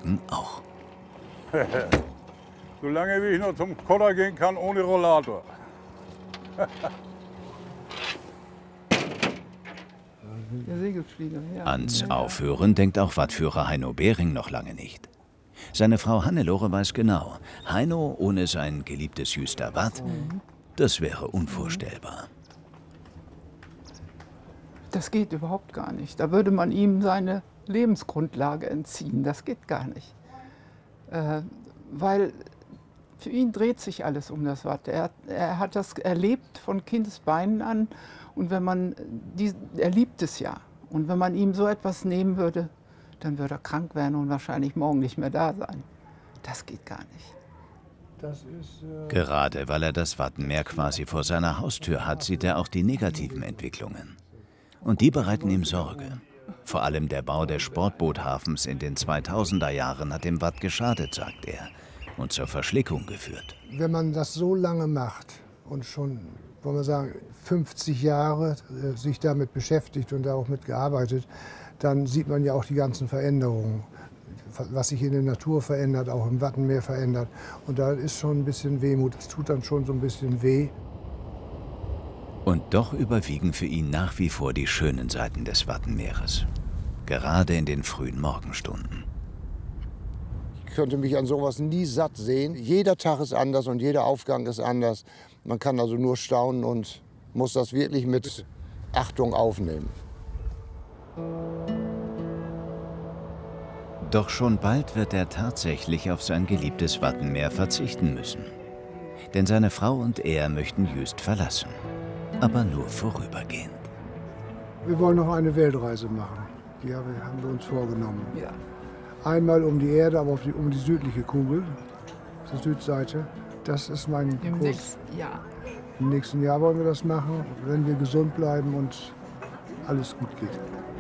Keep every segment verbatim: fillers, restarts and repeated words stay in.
Rücken auch. Solange wie ich noch zum Kotter gehen kann ohne Rollator. Der Segelflieger, ja. Ans Aufhören denkt auch Wattführer Heino Behring noch lange nicht. Seine Frau Hannelore weiß genau, Heino ohne sein geliebtes Jüster Watt, das wäre unvorstellbar. Das geht überhaupt gar nicht. Da würde man ihm seine Lebensgrundlage entziehen. Das geht gar nicht. Äh, weil für ihn dreht sich alles um das Watt. Er, er hat das erlebt von Kindesbeinen an. Und wenn man, die, er liebt es ja. Und wenn man ihm so etwas nehmen würde, dann würde er krank werden und wahrscheinlich morgen nicht mehr da sein. Das geht gar nicht. Das ist, äh Gerade weil er das Wattenmeer quasi vor seiner Haustür hat, sieht er auch die negativen Entwicklungen. Und die bereiten ihm Sorge. Vor allem der Bau des Sportboothafens in den zweitausender Jahren hat dem Watt geschadet, sagt er, und zur Verschlickung geführt. Wenn man das so lange macht und schon, wollen wir sagen, fünfzig Jahre äh, sich damit beschäftigt und da auch mitgearbeitet, dann sieht man ja auch die ganzen Veränderungen, was sich in der Natur verändert, auch im Wattenmeer verändert. Und da ist schon ein bisschen Wehmut, es tut dann schon so ein bisschen weh. Und doch überwiegen für ihn nach wie vor die schönen Seiten des Wattenmeeres, gerade in den frühen Morgenstunden. Ich könnte mich an sowas nie satt sehen. Jeder Tag ist anders und jeder Aufgang ist anders. Man kann also nur staunen und muss das wirklich mit Achtung aufnehmen. Doch schon bald wird er tatsächlich auf sein geliebtes Wattenmeer verzichten müssen. Denn seine Frau und er möchten Jüst verlassen, aber nur vorübergehend. Wir wollen noch eine Weltreise machen. Die haben wir uns vorgenommen. Ja. Einmal um die Erde, aber die, um die südliche Kugel, die Südseite. Das ist mein Im groß. nächsten Jahr. Im nächsten Jahr wollen wir das machen, wenn wir gesund bleiben und alles gut geht.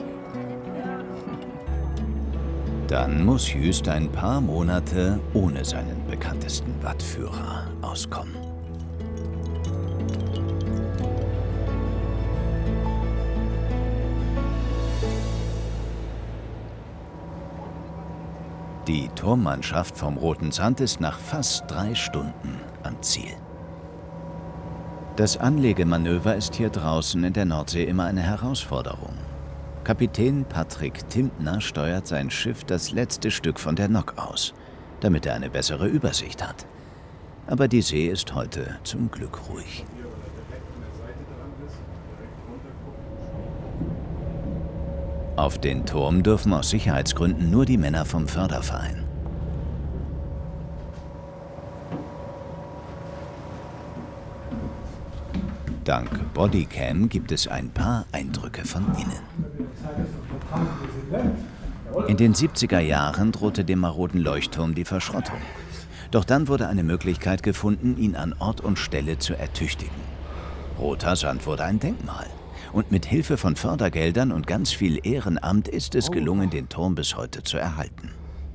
Dann muss Jüst ein paar Monate ohne seinen bekanntesten Wattführer auskommen. Die Turmmannschaft vom Roten Sand ist nach fast drei Stunden am Ziel. Das Anlegemanöver ist hier draußen in der Nordsee immer eine Herausforderung. Kapitän Patrick Timpner steuert sein Schiff das letzte Stück von der Nock aus, damit er eine bessere Übersicht hat. Aber die See ist heute zum Glück ruhig. Auf den Turm dürfen aus Sicherheitsgründen nur die Männer vom Förderverein. Dank Bodycam gibt es ein paar Eindrücke von innen. In den siebziger Jahren drohte dem maroden Leuchtturm die Verschrottung. Doch dann wurde eine Möglichkeit gefunden, ihn an Ort und Stelle zu ertüchtigen. Roter Sand wurde ein Denkmal. Und mit Hilfe von Fördergeldern und ganz viel Ehrenamt ist es gelungen, den Turm bis heute zu erhalten.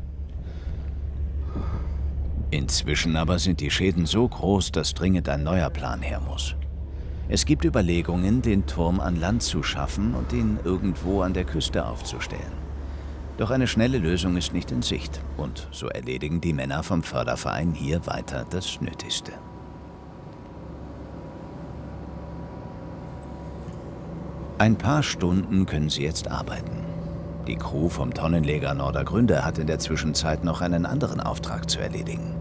Inzwischen aber sind die Schäden so groß, dass dringend ein neuer Plan her muss. Es gibt Überlegungen, den Turm an Land zu schaffen und ihn irgendwo an der Küste aufzustellen. Doch eine schnelle Lösung ist nicht in Sicht und so erledigen die Männer vom Förderverein hier weiter das Nötigste. Ein paar Stunden können sie jetzt arbeiten. Die Crew vom Tonnenleger Nordergründe hat in der Zwischenzeit noch einen anderen Auftrag zu erledigen.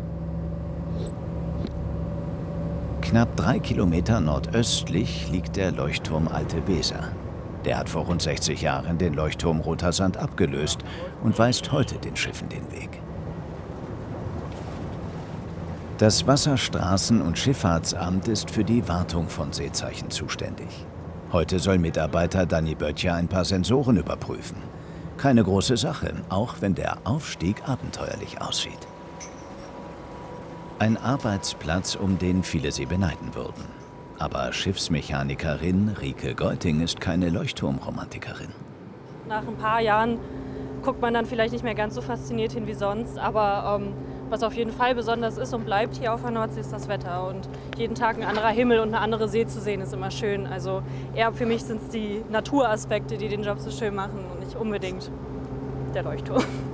Knapp drei Kilometer nordöstlich liegt der Leuchtturm Alte Weser. Der hat vor rund sechzig Jahren den Leuchtturm Roter Sand abgelöst und weist heute den Schiffen den Weg. Das Wasserstraßen- und Schifffahrtsamt ist für die Wartung von Seezeichen zuständig. Heute soll Mitarbeiter Danny Böttcher ein paar Sensoren überprüfen. Keine große Sache, auch wenn der Aufstieg abenteuerlich aussieht. Ein Arbeitsplatz, um den viele sie beneiden würden. Aber Schiffsmechanikerin Rike Geuting ist keine Leuchtturmromantikerin. Nach ein paar Jahren guckt man dann vielleicht nicht mehr ganz so fasziniert hin wie sonst, aber ähm, was auf jeden Fall besonders ist und bleibt hier auf der Nordsee, ist das Wetter. Und jeden Tag ein anderer Himmel und eine andere See zu sehen, ist immer schön. Also eher für mich sind es die Naturaspekte, die den Job so schön machen und nicht unbedingt der Leuchtturm.